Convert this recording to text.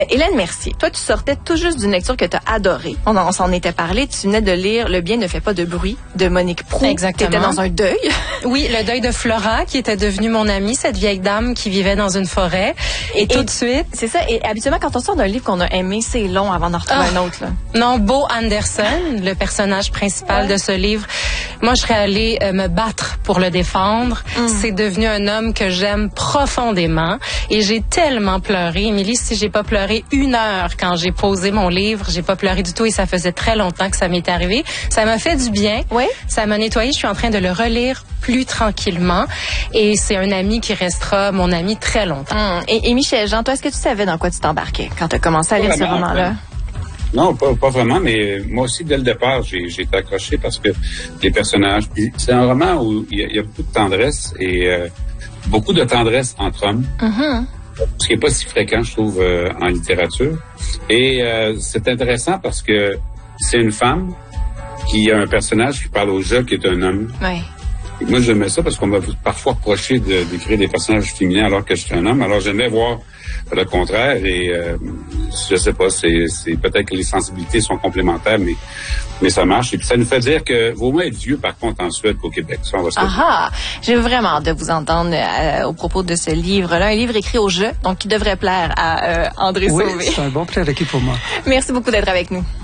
Hélène Mercier, toi, tu sortais tout juste d'une lecture que tu as adorée. On s'en était parlé. Tu venais de lire Le bien ne fait pas de bruit de Monique Proulx. Exactement. Tu étais dans un deuil. Oui, le deuil de Flora, qui était devenue mon amie, cette vieille dame qui vivait dans une forêt. Et tout de suite... C'est ça. Et habituellement, quand on sort d'un livre qu'on a aimé, c'est long avant d'en retrouver un autre. Là. Non, Bo Anderson, le personnage principal de ce livre, moi, je serais allée me battre pour le défendre. C'est devenu un homme que j'aime profondément. Et j'ai tellement pleuré. Émilie, si j'ai pas pleuré 1 heure quand j'ai posé mon livre, j'ai pas pleuré du tout et ça faisait très longtemps que ça m'était arrivé. Ça m'a fait du bien. Oui. Ça m'a nettoyé. Je suis en train de le relire plus tranquillement. Et c'est un ami qui restera mon ami très longtemps. Et Michel Jean, toi, est-ce que tu savais dans quoi tu t'embarquais quand tu as commencé à lire ce roman-là? Non, pas vraiment, mais moi aussi, dès le départ, j'ai été accroché parce que les personnages... C'est un roman où il y a beaucoup de tendresse et beaucoup de tendresse entre hommes. Ce qui n'est pas si fréquent, je trouve, en littérature. Et c'est intéressant parce que c'est une femme qui a un personnage qui parle au jeu, qui est un homme. Oui. Moi, j'aimais ça parce qu'on m'a parfois reproché d'écrire des personnages féminins alors que je suis un homme. Alors, j'aimais voir le contraire et je sais pas, c'est peut-être que les sensibilités sont complémentaires, mais ça marche. Et puis, ça nous fait dire que vaut mieux être vieux, par contre, en Suède qu'au Québec. Ça, on va se J'ai vraiment hâte de vous entendre au propos de ce livre-là. Un livre écrit au jeu, donc qui devrait plaire à André Sauvé. Oui, c'est un bon prérequis pour moi. Merci beaucoup d'être avec nous.